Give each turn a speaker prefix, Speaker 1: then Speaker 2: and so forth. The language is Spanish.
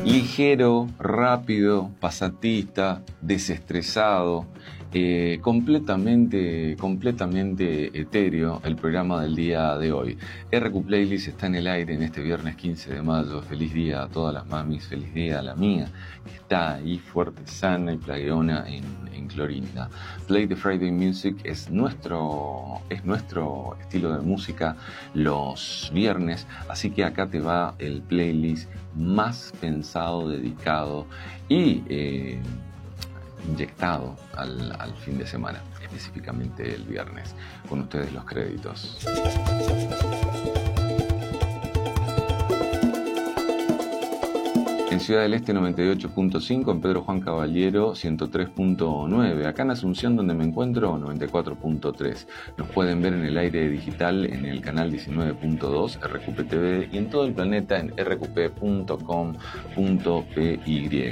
Speaker 1: Ligero, rápido, pasatista, desestresado, completamente etéreo el programa del día de hoy. RQ Playlist está en el aire en este viernes 15 de mayo. Feliz día a todas las mamis, feliz día a la mía, que está ahí fuerte, sana y plagueona en Clorinda. Play the Friday Music es nuestro estilo de música los viernes, así que acá te va el playlist más pensado, dedicado y inyectado al fin de semana, específicamente el viernes. Con ustedes los créditos. En Ciudad del Este 98.5, en Pedro Juan Caballero 103.9, acá en Asunción donde me encuentro 94.3. Nos pueden ver en el aire digital en el canal 19.2 RQP TV y en todo el planeta en rqp.com.py.